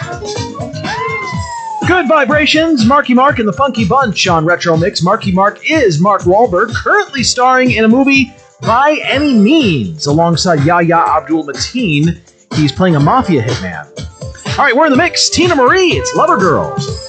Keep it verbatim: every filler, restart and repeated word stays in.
Good vibrations, Marky Mark and the Funky Bunch on Retro Mix. Marky Mark is Mark Wahlberg, currently starring in a movie By Any Means, alongside Yahya Abdul-Mateen. He's playing a mafia hitman. All right, we're in the mix. Tina Marie, it's Lover Girl.